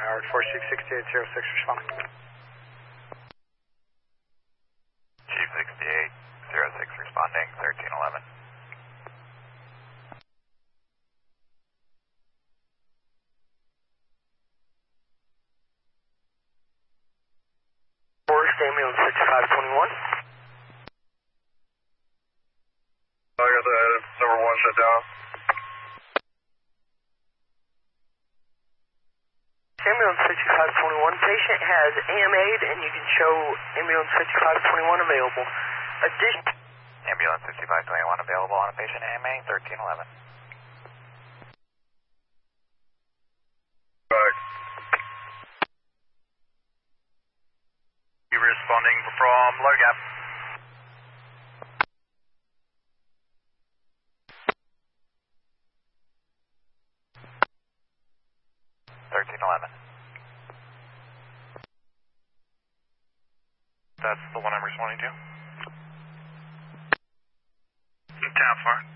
Howard 466806 responding. Chief 6806 responding, 1311. Ambulance 5521. I got the number 1 shut down. Ambulance 5521. Patient has AMA'd and you can show ambulance 5521 available. Ambulance 5521 available on a patient AMA, 1311. Back. You responding from Low Gap. That's the one I'm responding to. How far?